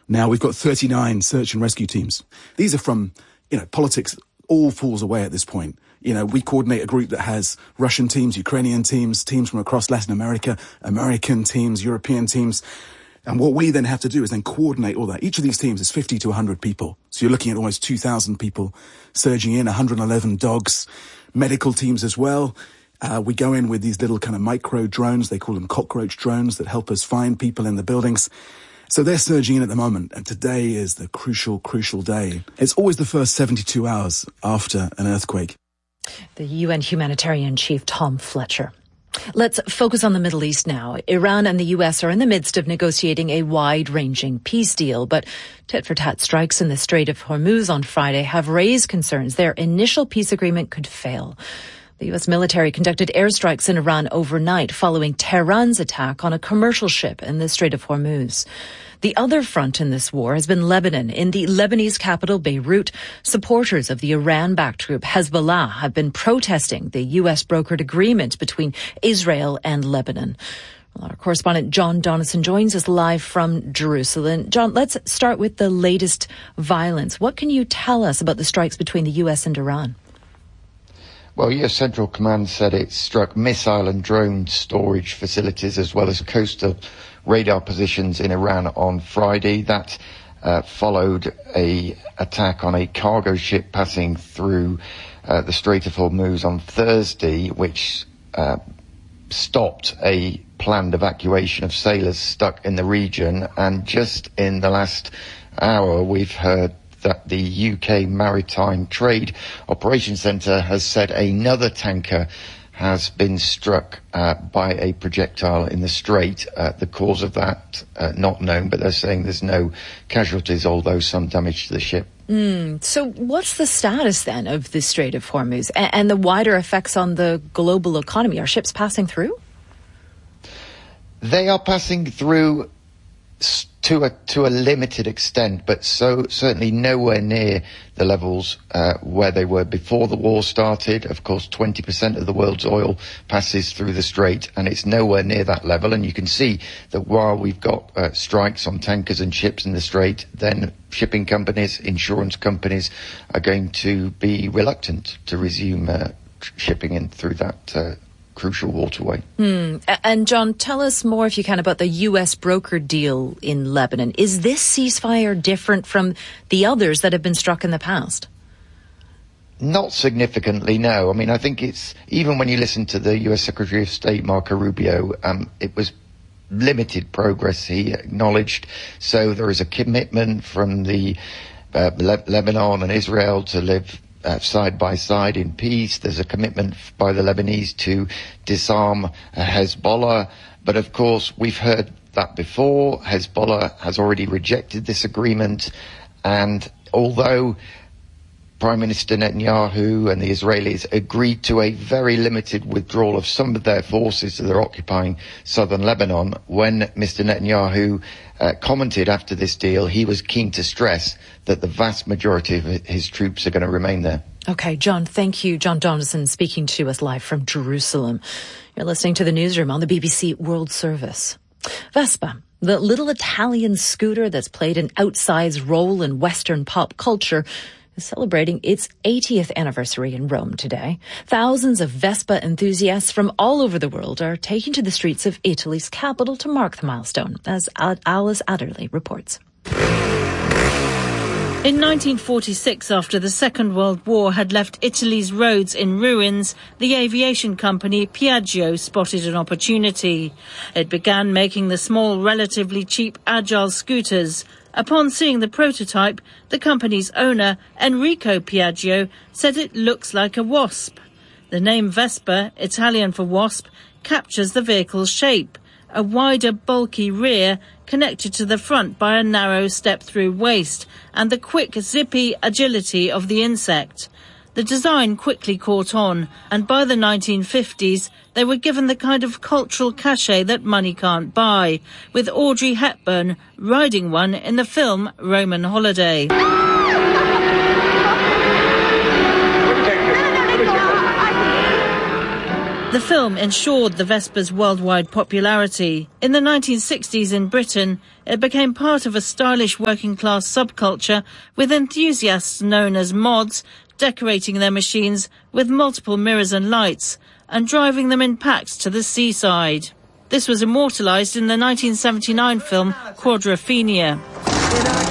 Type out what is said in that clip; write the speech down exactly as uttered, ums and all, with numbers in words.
Now, we've got thirty-nine search and rescue teams. These are from, you know, politics all falls away at this point. You know, we coordinate a group that has Russian teams, Ukrainian teams, teams from across Latin America, American teams, European teams. And what we then have to do is then coordinate all that. Each of these teams is fifty to one hundred people. So you're looking at almost two thousand people surging in, one hundred eleven dogs, medical teams as well. Uh, we go in with these little kind of micro drones. They call them cockroach drones that help us find people in the buildings. So they're surging in at the moment, and today is the crucial, crucial day. It's always the first seventy-two hours after an earthquake. The U N humanitarian chief, Tom Fletcher. Let's focus on the Middle East now. Iran and the U S are in the midst of negotiating a wide-ranging peace deal, but tit-for-tat strikes in the Strait of Hormuz on Friday have raised concerns their initial peace agreement could fail. The U S military conducted airstrikes in Iran overnight following Tehran's attack on a commercial ship in the Strait of Hormuz. The other front in this war has been Lebanon. In the Lebanese capital, Beirut, supporters of the Iran-backed group Hezbollah have been protesting the U S-brokered agreement between Israel and Lebanon. Well, our correspondent John Donaldson joins us live from Jerusalem. John, let's start with the latest violence. What can you tell us about the strikes between the U S and Iran? Well, U S Central Command said it struck missile and drone storage facilities as well as coastal radar positions in Iran on Friday. That uh, followed a attack on a cargo ship passing through uh, the Strait of Hormuz on Thursday, which uh, stopped a planned evacuation of sailors stuck in the region. And just in the last hour, we've heard that the U K Maritime Trade Operations Centre has said another tanker has been struck uh, by a projectile in the strait. Uh, the cause of that, uh, not known, but they're saying there's no casualties, although some damage to the ship. Mm. So what's the status then of the Strait of Hormuz and, and the wider effects on the global economy? Are ships passing through? They are passing through to a to a limited extent, but so certainly nowhere near the levels uh, where they were before the war started. Of course, twenty percent of the world's oil passes through the strait, and it's nowhere near that level. And you can see that while we've got uh, strikes on tankers and ships in the strait, then shipping companies, insurance companies are going to be reluctant to resume uh, shipping in through that uh, crucial waterway. Mm. And John, tell us more, if you can, about the U S brokered deal in Lebanon. Is this ceasefire different from the others that have been struck in the past? Not significantly, no. I mean, I think it's, even when you listen to the U S Secretary of State, Marco Rubio, um, it was limited progress, he acknowledged. So there is a commitment from the uh, Le- Lebanon and Israel to live Uh, side by side in peace. There's a commitment by the Lebanese to disarm uh, Hezbollah. But of course, we've heard that before. Hezbollah has already rejected this agreement. And although Prime Minister Netanyahu and the Israelis agreed to a very limited withdrawal of some of their forces that are occupying southern Lebanon, when Mister Netanyahu uh, commented after this deal, he was keen to stress that the vast majority of his troops are going to remain there. Okay, John, thank you. John Donaldson speaking to us live from Jerusalem. You're listening to the newsroom on the B B C World Service. Vespa, the little Italian scooter that's played an outsized role in Western pop culture, is celebrating its eightieth anniversary in Rome today. Thousands of Vespa enthusiasts from all over the world are taking to the streets of Italy's capital to mark the milestone, as Alice Adderley reports. In nineteen forty-six, after the Second World War had left Italy's roads in ruins, the aviation company Piaggio spotted an opportunity. It began making the small, relatively cheap Agile scooters. Upon seeing the prototype, the company's owner, Enrico Piaggio, said it looks like a wasp. The name Vespa, Italian for wasp, captures the vehicle's shape. A wider, bulky rear connected to the front by a narrow step-through waist, and the quick, zippy agility of the insect. The design quickly caught on, and by the nineteen fifties, they were given the kind of cultural cachet that money can't buy, with Audrey Hepburn riding one in the film Roman Holiday. The film ensured the Vespa's worldwide popularity. In the nineteen sixties in Britain, it became part of a stylish working-class subculture with enthusiasts known as mods decorating their machines with multiple mirrors and lights and driving them in packs to the seaside. This was immortalised in the nineteen seventy-nine film Quadrophenia.